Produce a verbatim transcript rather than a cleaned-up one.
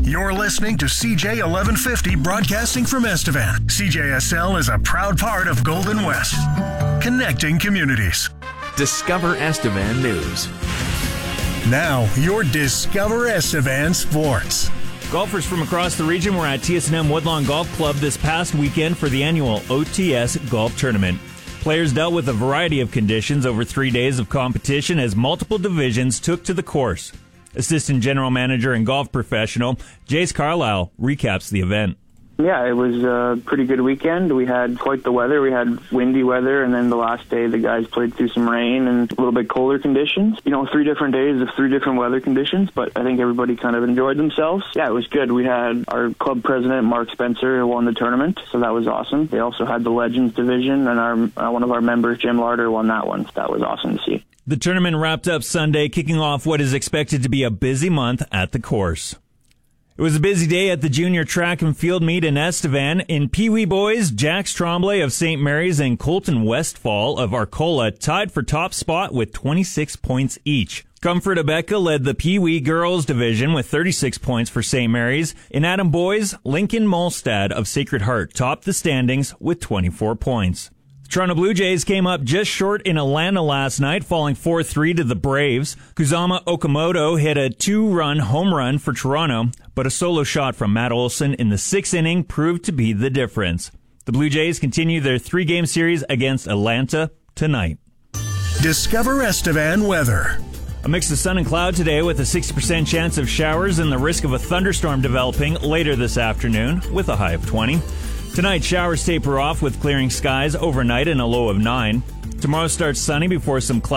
You're listening to C J eleven fifty broadcasting from Estevan. C J S L is a proud part of Golden West, connecting communities. Discover Estevan News. Now, your Discover Estevan Sports. Golfers from across the region were at T S N M Woodlawn Golf Club this past weekend for the annual O T S Golf Tournament. Players dealt with a variety of conditions over three days of competition as multiple divisions took to the course. Assistant General Manager and golf professional Jace Carlisle recaps the event. Yeah, it was a pretty good weekend. We had quite the weather. We had windy weather, and then the last day the guys played through some rain and a little bit colder conditions. You know, three different days of three different weather conditions, but I think everybody kind of enjoyed themselves. Yeah, it was good. We had our club president, Mark Spencer, who won the tournament, so that was awesome. They also had the Legends division, and our uh, one of our members, Jim Larder, won that one. So that was awesome to see. The tournament wrapped up Sunday, kicking off what is expected to be a busy month at the course. It was a busy day at the junior track and field meet in Estevan. In Pee Wee boys, Jax Tremblay of Saint Mary's and Colton Westfall of Arcola tied for top spot with twenty-six points each. Comfort Abeka led the Pee Wee girls division with thirty-six points for Saint Mary's. In Adam boys, Lincoln Molstad of Sacred Heart topped the standings with twenty-four points. Toronto Blue Jays came up just short in Atlanta last night, falling four three to the Braves. Kuzama Okamoto hit a two-run home run for Toronto, but a solo shot from Matt Olson in the sixth inning proved to be the difference. The Blue Jays continue their three-game series against Atlanta tonight. Discover Estevan weather. A mix of sun and cloud today with a sixty percent chance of showers and the risk of a thunderstorm developing later this afternoon with a high of twenty. Tonight, showers taper off with clearing skies overnight and a low of nine. Tomorrow starts sunny before some clouds.